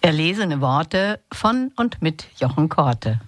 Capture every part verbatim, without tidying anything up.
Erlesene Worte von und mit Jochen Korte.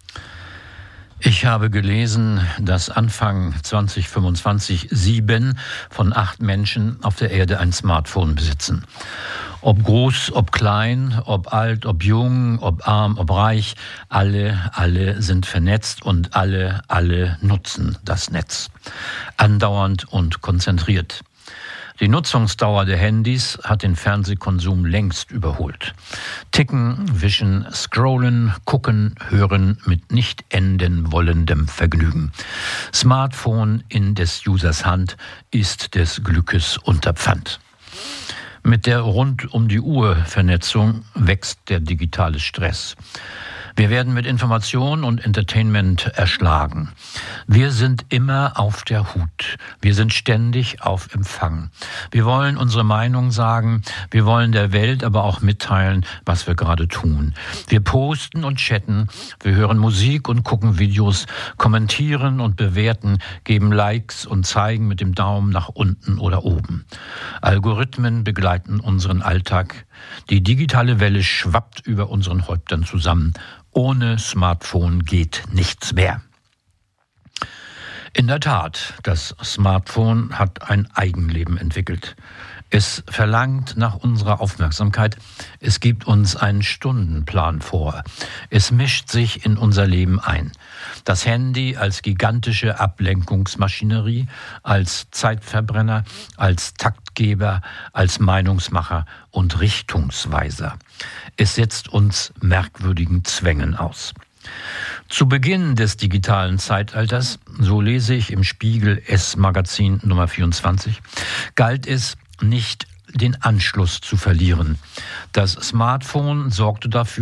Ich habe gelesen, dass Anfang zwanzig fünfundzwanzig sieben von acht Menschen auf der Erde ein Smartphone besitzen. Ob groß, ob klein, ob alt, ob jung, ob arm, ob reich, alle, alle sind vernetzt und alle, alle nutzen das Netz. Andauernd und konzentriert. Die Nutzungsdauer der Handys hat den Fernsehkonsum längst überholt. Ticken, wischen, scrollen, gucken, hören mit nicht enden wollendem Vergnügen. Smartphone in des Users Hand ist des Glückes Unterpfand. Mit der Rund-um-die-Uhr-Vernetzung wächst der digitale Stress. Wir werden mit Information und Entertainment erschlagen. Wir sind immer auf der Hut. Wir sind ständig auf Empfang. Wir wollen unsere Meinung sagen. Wir wollen der Welt aber auch mitteilen, was wir gerade tun. Wir posten und chatten. Wir hören Musik und gucken Videos, kommentieren und bewerten, geben Likes und zeigen mit dem Daumen nach unten oder oben. Algorithmen begleiten unseren Alltag. Die digitale Welle schwappt über unseren Häuptern zusammen. Ohne Smartphone geht nichts mehr. In der Tat, das Smartphone hat ein Eigenleben entwickelt. Es verlangt nach unserer Aufmerksamkeit. Es gibt uns einen Stundenplan vor. Es mischt sich in unser Leben ein. Das Handy als gigantische Ablenkungsmaschinerie, als Zeitverbrenner, als Taktgeber, als Meinungsmacher und Richtungsweiser. Es setzt uns merkwürdigen Zwängen aus. Zu Beginn des digitalen Zeitalters, so lese ich im Spiegel S-Magazin Nummer vierundzwanzig, galt es, nicht den Anschluss zu verlieren. Das Smartphone sorgte dafür,